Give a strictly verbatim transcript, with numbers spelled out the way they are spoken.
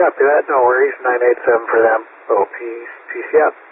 Copy that, no worries. nine eight seven for them. O P C C F.